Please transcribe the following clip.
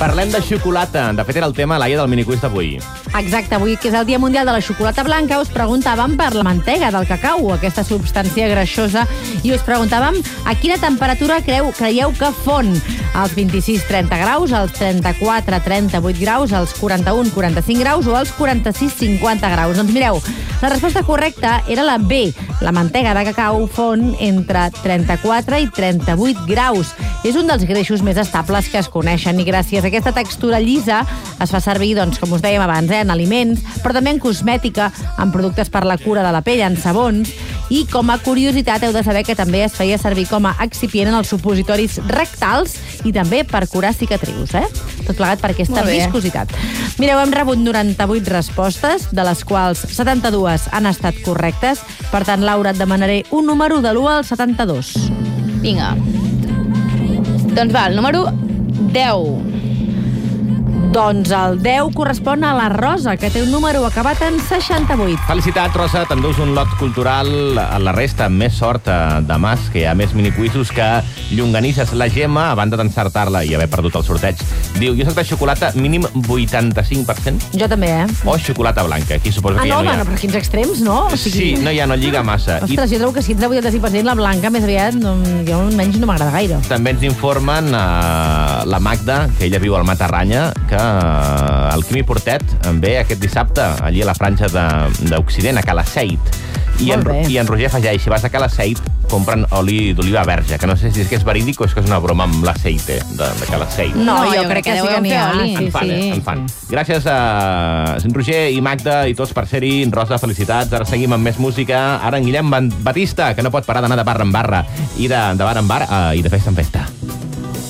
Parlem de xocolata. De fet, era el tema, Laia, del miniquiz d'avui. Exacte, avui que és el Dia Mundial de la Xocolata Blanca, us preguntàvem per la mantega del cacau, aquesta substància greixosa, i us preguntàvem a quina temperatura creieu que fon. Als 26-30 graus, als 34-38 graus, als 41-45 graus o als 46-50 graus. Doncs mireu, la resposta correcta era la B. La mantega de cacau fon entre 34 i 38 graus. És un dels greixos més estables que es coneixen i gràcies a aquesta textura llisa es fa servir, doncs, com us dèiem abans, en aliments, però també en cosmètica, en productes per la cura de la pell, en sabons, i com a curiositat heu de saber que també es feia servir com a excipient en els supositoris rectals i també per curar cicatrius, Tot plegat per aquesta viscositat. Mireu, hem rebut 98 respostes, de les quals 72 han estat correctes. Per tant, Laura, et demanaré un número de l'1 al 72. Vinga. Doncs va, el número 10. Doncs el 10 correspon a la Rosa, que té un número acabat en 68. Felicitats, Rosa, t'endús un lot cultural. A la resta, més sort demà, que hi ha més miniquizzos que llonganisses. La Gemma, a banda d'encertar-la i haver perdut el sorteig, diu, jo soc de xocolata mínim 85%. Jo també, O xocolata blanca. Aquí suposo que ja no hi ha. Però quins extrems, no? O sigui... Sí, no lliga massa. Ostres, jo trobo que si ets de 85%, la blanca més aviat, jo almenys no m'agrada gaire. També ens informen la Magda, que ella viu al Matarranya, que el Quimi Portet ve aquest dissabte allí a la franja d'Occident, a Calaceit. I en Roger afegeix, si vas a Calaceit, compren oli d'oliva verge, que no sé si és que és verídic o és que és una broma amb l'aceite de Calaceit. No, jo crec que sí que n'hi ha. En fan. Gràcies a Roger i Magda i tots per ser-hi. Rosa, felicitats. Ara seguim amb més música. Ara en Guillem Batista, que no pot parar d'anar de barra en barra i de bar en bar i de festa en festa.